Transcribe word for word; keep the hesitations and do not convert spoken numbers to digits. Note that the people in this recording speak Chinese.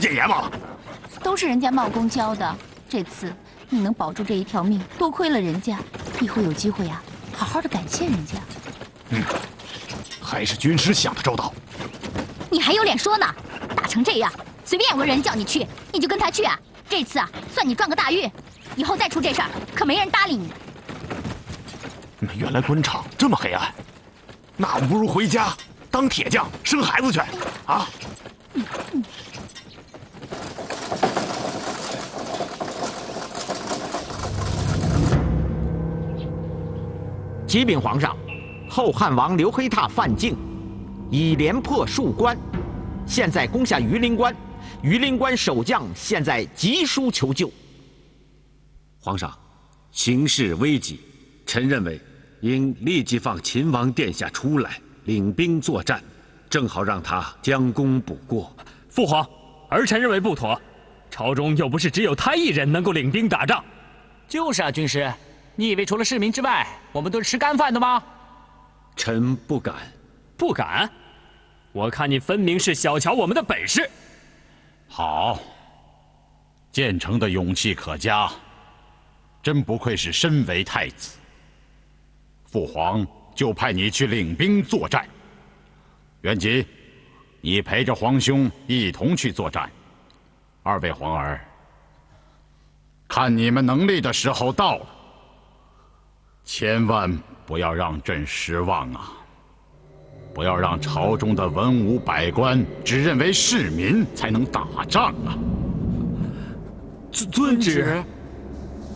谏言吗？ 都是人家茂公教的。这次你能保住这一条命，多亏了人家。以后有机会啊，好好的感谢人家。 嗯，还是军师想的周到。 你还有脸说呢？打成这样，随便有个人叫你去，你就跟他去啊？这次啊，算你撞个大运。以后再出这事儿，可没人搭理你。 原来官场这么黑暗，那我不如回家当铁匠，生孩子去啊！嗯嗯启禀皇上，后汉王刘黑闼犯境，已连破数关，现在攻下榆林关，榆林关守将现在急书求救。 皇上，形势危急，臣认为应立即放秦王殿下出来领兵作战，正好让他将功补过。 父皇，儿臣认为不妥。朝中又不是只有他一人能够领兵打仗。 就是啊，军师。你以为除了市民之外，我们都是吃干饭的吗？ 臣不敢， 不敢。我看你分明是小瞧我们的本事。 好，建成的勇气可嘉，真不愧是身为太子。父皇就派你去领兵作战。元吉，你陪着皇兄一同去作战。二位皇儿，看你们能力的时候到了。千万不要让朕失望啊！不要让朝中的文武百官只认为市民才能打仗啊！ 遵遵旨。